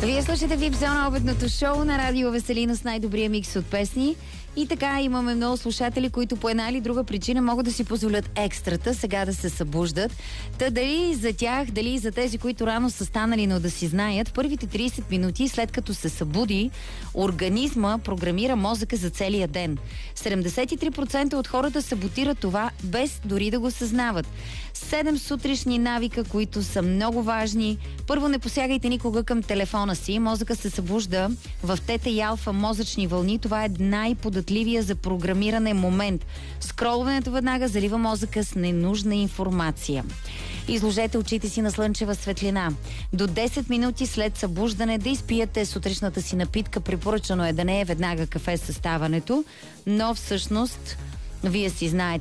Вие слушате VIP Zone, обедното шоу на Радио Веселино с най-добрия микс от песни. И така имаме много слушатели, които по една или друга причина могат да си позволят екстрата, сега да се събуждат. Та дали за тях, дали за тези, които рано са станали, но да си знаят, първите 30 минути след като се събуди, организма програмира мозъка за целия ден. 73% от хората саботират това, без дори да го съзнават. 7 сутрешни навика, които са много важни. Първо, не посягайте никога към телефона си. Мозъка се събужда в тета и алфа мозъчни вълни. Това е най-податливия за програмиране момент. Скролването веднага залива мозъка с ненужна информация. Изложете очите си на слънчева светлина. До 10 минути след събуждане да изпиете сутрешната си напитка. Препоръчано е да не е веднага кафе със ставането, но всъщност вие си знаете